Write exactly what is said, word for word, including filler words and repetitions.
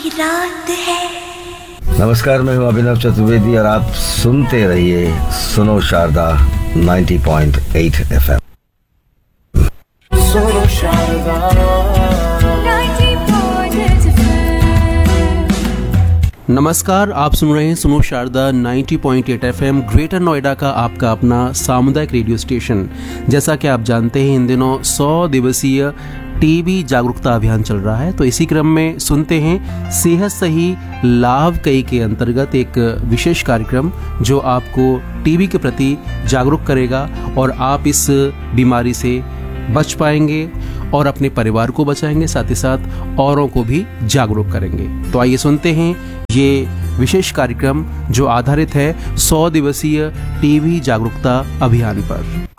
रात है। नमस्कार, मैं हूं अभिनव चतुर्वेदी और आप सुनते रहिए सुनो शारदा नब्बे पॉइंट आठ एफ एम। सुनो शारदा नब्बे पॉइंट आठ एफ एम। नमस्कार, आप सुन रहे हैं सुनो शारदा नब्बे पॉइंट आठ एफ एम, ग्रेटर नोएडा का आपका अपना सामुदायिक रेडियो स्टेशन। जैसा कि आप जानते हैं, इन दिनों सौ दिवसीय टीबी जागरूकता अभियान चल रहा है। तो इसी क्रम में सुनते हैं सेहत सही लाभ कई के अंतर्गत एक विशेष कार्यक्रम जो आपको टीबी के प्रति जागरूक करेगा और आप इस बीमारी से बच पाएंगे और अपने परिवार को बचाएंगे, साथ ही साथ औरों को भी जागरूक करेंगे। तो आइए सुनते हैं ये विशेष कार्यक्रम जो आधारित है सौ दिवसीय टीबी जागरूकता अभियान पर।